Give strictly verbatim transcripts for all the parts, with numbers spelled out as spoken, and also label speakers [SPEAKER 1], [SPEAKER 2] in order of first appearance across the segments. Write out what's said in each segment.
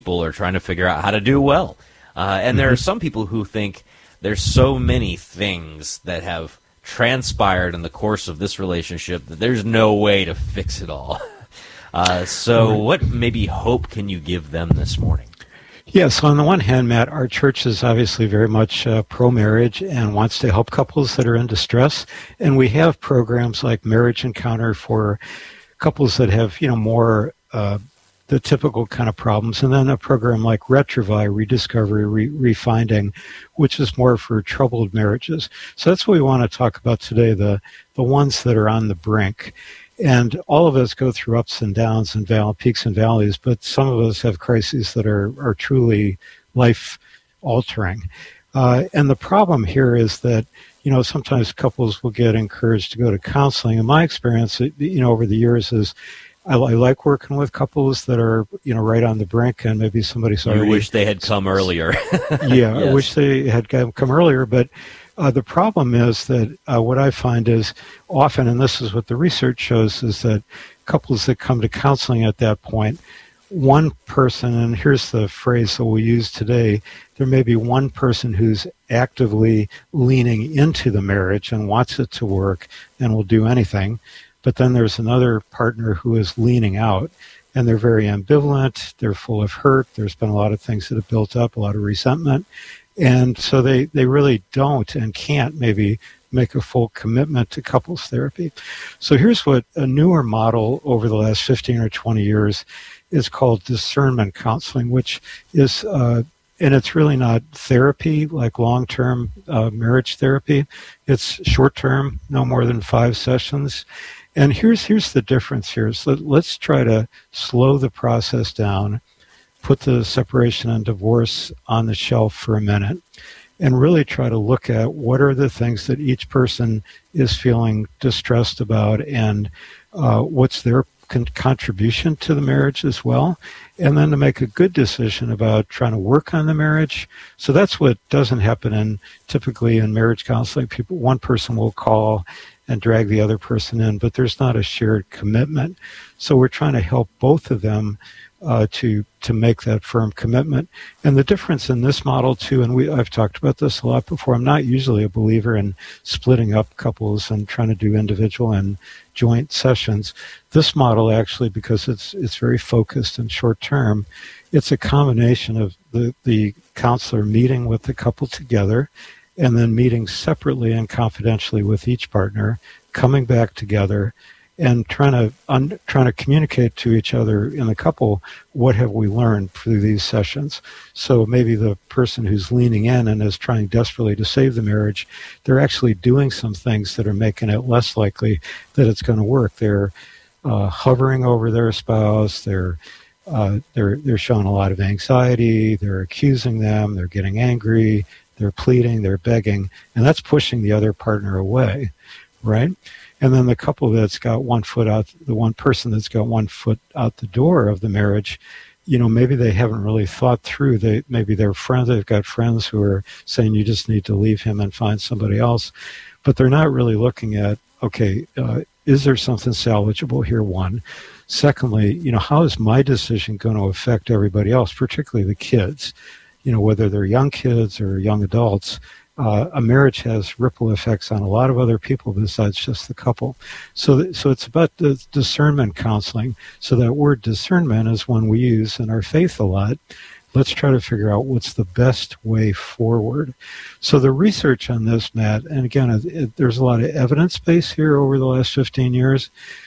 [SPEAKER 1] people are trying to figure out how to do well. Uh, and there are some people who think there's so many things that have transpired in the course of this relationship that there's no way to fix it all. Uh, so what maybe hope can you give them this morning?
[SPEAKER 2] Yes, on the one hand, Matt, our church is obviously very much uh, pro-marriage and wants to help couples that are in distress. And we have programs like Marriage Encounter for couples that have, you know, more uh, the typical kind of problems. And then a program like Retrovi, Rediscovery, Re- Refinding, which is more for troubled marriages. So that's what we want to talk about today, the, the ones that are on the brink. And all of us go through ups and downs and val- peaks and valleys, but some of us have crises that are, are truly life-altering. Uh, and the problem here is that, you know, sometimes couples will get encouraged to go to counseling. In my experience, you know, over the years is I, I like working with couples that are, you know, right on the brink, and maybe somebody's already...
[SPEAKER 1] You wish they had come earlier.
[SPEAKER 2] Yeah,
[SPEAKER 1] Yes.
[SPEAKER 2] I wish they had come earlier, but uh, the problem is that uh, what I find is often, and this is what the research shows, is that couples that come to counseling at that point, one person, and here's the phrase that we use today, there may be one person who's actively leaning into the marriage and wants it to work and will do anything, but then there's another partner who is leaning out, and they're very ambivalent, they're full of hurt, there's been a lot of things that have built up, a lot of resentment, and so they, they really don't and can't maybe make a full commitment to couples therapy. So here's what a newer model over the last fifteen or twenty years is called discernment counseling, which is, uh, and it's really not therapy like long-term uh, marriage therapy. It's short-term, no more than five sessions. And here's here's the difference here. So let's try to slow the process down, put the separation and divorce on the shelf for a minute, and really try to look at what are the things that each person is feeling distressed about, and uh, what's their con- contribution to the marriage as well, and then to make a good decision about trying to work on the marriage. So that's what doesn't happen in typically in marriage counseling. People, one person will call and drag the other person in, but there's not a shared commitment. So we're trying to help both of them uh, to to make that firm commitment. And the difference in this model too, and we I've talked about this a lot before, I'm not usually a believer in splitting up couples and trying to do individual and joint sessions. This model actually, because it's it's very focused and short term, it's a combination of the, the counselor meeting with the couple together, and then meeting separately and confidentially with each partner, coming back together, and trying to un, trying to communicate to each other in the couple, what have we learned through these sessions? So maybe the person who's leaning in and is trying desperately to save the marriage, they're actually doing some things that are making it less likely that it's going to work. They're uh, hovering over their spouse. They're uh, they're they're showing a lot of anxiety. They're accusing them. They're getting angry. They're pleading, they're begging, and that's pushing the other partner away, right? And then the couple that's got one foot out, the one person that's got one foot out the door of the marriage, you know, maybe they haven't really thought through. They maybe they're friends, they've got friends who are saying you just need to leave him and find somebody else, but they're not really looking at, okay, uh, is there something salvageable here, one? Secondly, you know, how is my decision going to affect everybody else, particularly the kids? You know, whether they're young kids or young adults, uh, a marriage has ripple effects on a lot of other people besides just the couple. So, th- so it's about the discernment counseling. So that word discernment is one we use in our faith a lot. Let's try to figure out what's the best way forward. So the research on this, Matt, and again, it, it, there's a lot of evidence base here over the last fifteen years,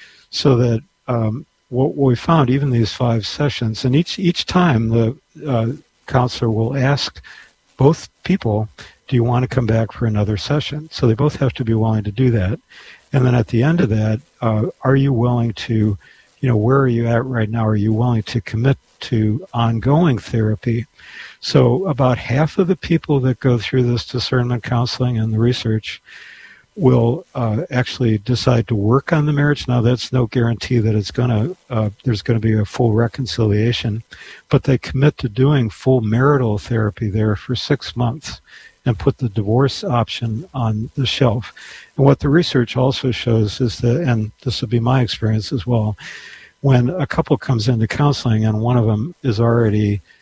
[SPEAKER 2] so that um, what, what we found, even these five sessions, and each each time the uh, counselor will ask both people, do you want to come back for another session? So they both have to be willing to do that. And then at the end of that, uh, are you willing to, you know, where are you at right now? Are you willing to commit to ongoing therapy? So about half of the people that go through this discernment counseling and the research will uh, actually decide to work on the marriage. Now, that's no guarantee that it's going to, uh, there's going to be a full reconciliation, but they commit to doing full marital therapy there for six months and put the divorce option on the shelf. And what the research also shows is that, and this will be my experience as well, when a couple comes into counseling and one of them is already